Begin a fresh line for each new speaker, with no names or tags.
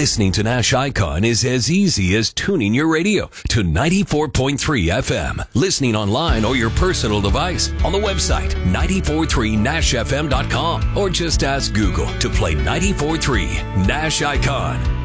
Listening to Nash Icon is as easy as tuning your radio to 94.3 FM. Listening online or your personal device on the website 943nashfm.com, or just ask Google to play 94.3 Nash Icon.